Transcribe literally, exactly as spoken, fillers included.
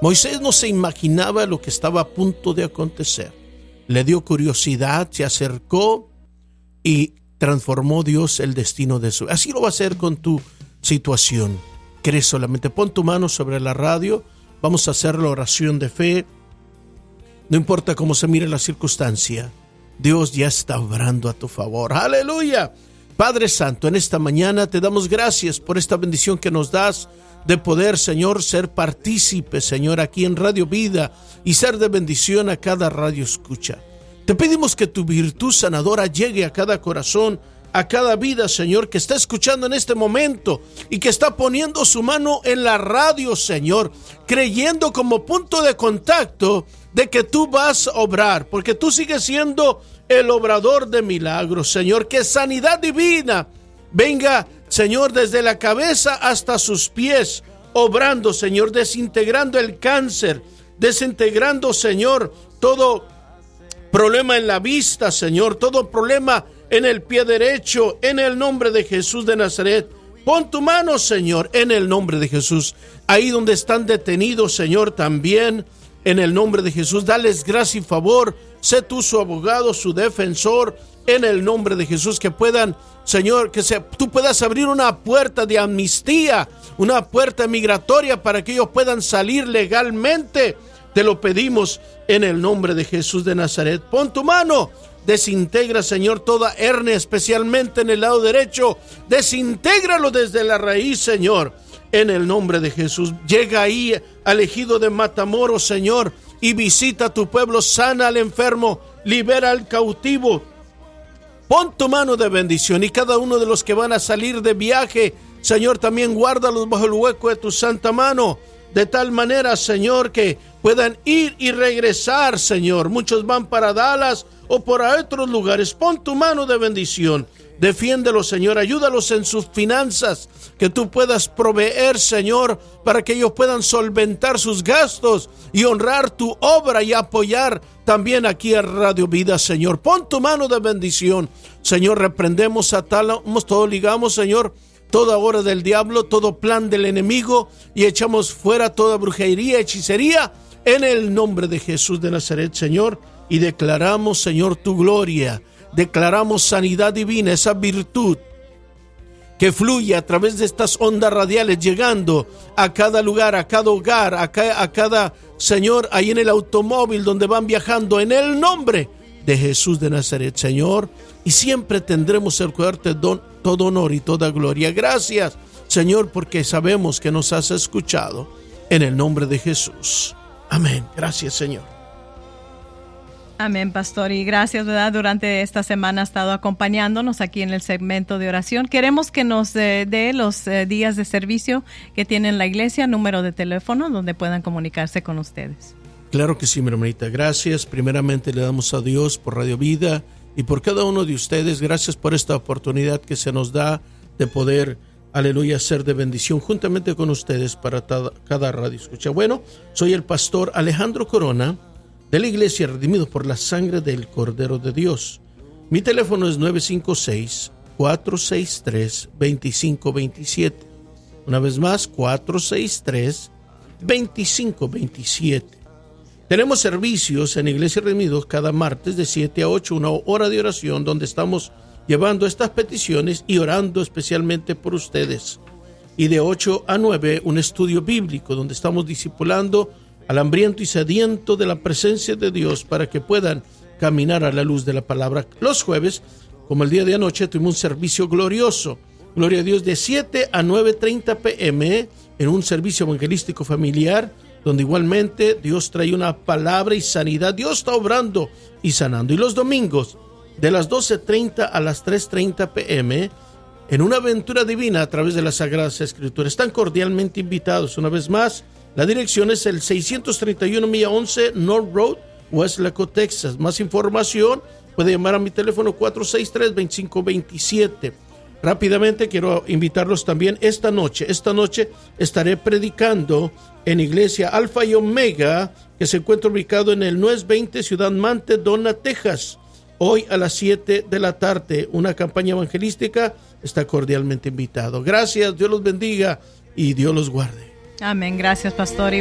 Moisés no se imaginaba lo que estaba a punto de acontecer. Le dio curiosidad, se acercó y transformó Dios el destino de su. Así lo va a hacer con tu situación. Cree solamente. Pon tu mano sobre la radio. Vamos a hacer la oración de fe. No importa cómo se mire la circunstancia, Dios ya está obrando a tu favor. ¡Aleluya! Padre Santo, en esta mañana te damos gracias por esta bendición que nos das de poder, Señor, ser partícipe, Señor, aquí en Radio Vida y ser de bendición a cada radio escucha. Te pedimos que tu virtud sanadora llegue a cada corazón, a cada vida, Señor, que está escuchando en este momento y que está poniendo su mano en la radio, Señor, creyendo como punto de contacto de que tú vas a obrar, porque tú sigues siendo el obrador de milagros, Señor. Que sanidad divina venga, Señor, desde la cabeza hasta sus pies, obrando, Señor, desintegrando el cáncer, desintegrando, Señor, todo problema en la vista, Señor, todo problema en el pie derecho, en el nombre de Jesús de Nazaret. Pon tu mano, Señor, en el nombre de Jesús. Ahí donde están detenidos, Señor, también, en el nombre de Jesús, dales gracia y favor. Sé tú su abogado, su defensor, en el nombre de Jesús, que puedan, Señor, que se, tú puedas abrir una puerta de amnistía, una puerta migratoria para que ellos puedan salir legalmente. Te lo pedimos en el nombre de Jesús de Nazaret. Pon tu mano. Desintegra, Señor, toda hernia, especialmente en el lado derecho. Desintégralo desde la raíz, Señor, en el nombre de Jesús. Llega ahí al ejido de Matamoros, Señor, y visita a tu pueblo. Sana al enfermo, libera al cautivo. Pon tu mano de bendición, y cada uno de los que van a salir de viaje, Señor, también guárdalos bajo el hueco de tu santa mano, de tal manera, Señor, que puedan ir y regresar, Señor. Muchos van para Dallas o por otros lugares. Pon tu mano de bendición. Defiéndelos, Señor. Ayúdalos en sus finanzas, que tú puedas proveer, Señor, para que ellos puedan solventar sus gastos y honrar tu obra y apoyar también aquí a Radio Vida, Señor. Pon tu mano de bendición, Señor. Reprendemos, atamos, todo ligamos, Señor, toda obra del diablo, todo plan del enemigo, y echamos fuera toda brujería, hechicería, en el nombre de Jesús de Nazaret, Señor, y declaramos, Señor, tu gloria, declaramos sanidad divina, esa virtud que fluye a través de estas ondas radiales, llegando a cada lugar, a cada hogar, a cada, a cada, Señor, ahí en el automóvil donde van viajando, en el nombre de Jesús de Nazaret, Señor, y siempre tendremos el cuidarte don, todo honor y toda gloria. Gracias, Señor, porque sabemos que nos has escuchado, en el nombre de Jesús. Amén. Gracias, Señor. Amén, pastor, y gracias, ¿verdad? Durante esta semana ha estado acompañándonos aquí en el segmento de oración. Queremos que nos eh, dé los eh, días de servicio que tiene la iglesia, número de teléfono donde puedan comunicarse con ustedes. Claro que sí, mi hermanita. Gracias. Primeramente le damos a Dios por Radio Vida y por cada uno de ustedes. Gracias por esta oportunidad que se nos da de poder, aleluya, ser de bendición juntamente con ustedes para cada, cada radio escucha. Bueno, soy el pastor Alejandro Corona, de la Iglesia Redimidos por la Sangre del Cordero de Dios. Mi teléfono es nueve cinco seis, cuatro seis tres, dos cinco dos siete. Una vez más, cuatro seis tres, dos cinco dos siete. Tenemos servicios en Iglesia Redimidos cada martes de siete a ocho, una hora de oración donde estamos llevando estas peticiones y orando especialmente por ustedes. Y de ocho a nueve, un estudio bíblico donde estamos discipulando al hambriento y sediento de la presencia de Dios para que puedan caminar a la luz de la palabra. Los jueves, como el día de anoche, tuvimos un servicio glorioso, gloria a Dios, de siete a nueve treinta pm en un servicio evangelístico familiar, donde igualmente Dios trae una palabra y sanidad. Dios está obrando y sanando. Y los domingos, de las doce treinta a las tres treinta pm, en una aventura divina a través de las Sagradas Escrituras. Están cordialmente invitados. Una vez más, la dirección es el seiscientos treinta y uno Milla once North Road, Westlaco, Texas. Más información puede llamar a mi teléfono cuatro seis tres, dos cinco dos siete. Rápidamente quiero invitarlos también esta noche. Esta noche estaré predicando en Iglesia Alfa y Omega, que se encuentra ubicado en el nueve veinte Ciudad Mante, Donna, Texas. Hoy a las siete de la tarde, una campaña evangelística. Está cordialmente invitado. Gracias, Dios los bendiga y Dios los guarde. Amén, gracias, pastor.